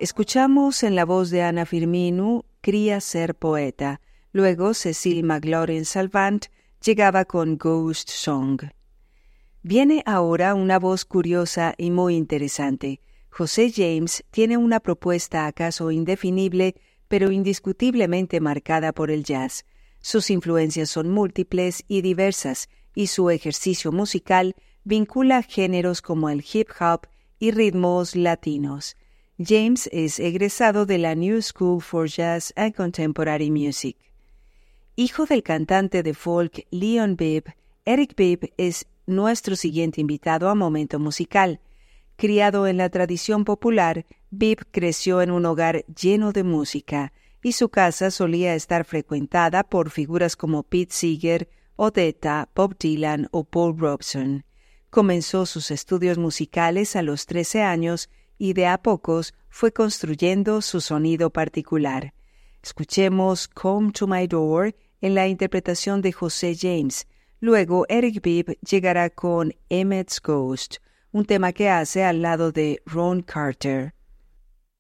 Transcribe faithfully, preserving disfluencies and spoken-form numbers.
Escuchamos en la voz de Ana Firminu, Cría ser poeta. Luego Cecil McLaurin Salvant llegaba con Ghost Song. Viene ahora una voz curiosa y muy interesante. José James tiene una propuesta acaso indefinible, pero indiscutiblemente marcada por el jazz. Sus influencias son múltiples y diversas, y su ejercicio musical vincula géneros como el hip hop y ritmos latinos. James es egresado de la New School for Jazz and Contemporary Music. Hijo del cantante de folk Leon Bibb, Eric Bibb es nuestro siguiente invitado a Momento Musical. Criado en la tradición popular, Bibb creció en un hogar lleno de música, y su casa solía estar frecuentada por figuras como Pete Seeger, Odetta, Bob Dylan o Paul Robeson. Comenzó sus estudios musicales a los trece años y de a pocos fue construyendo su sonido particular. Escuchemos Come to My Door en la interpretación de José James. Luego Eric Bibb llegará con Emmett's Ghost, un tema que hace al lado de Ron Carter.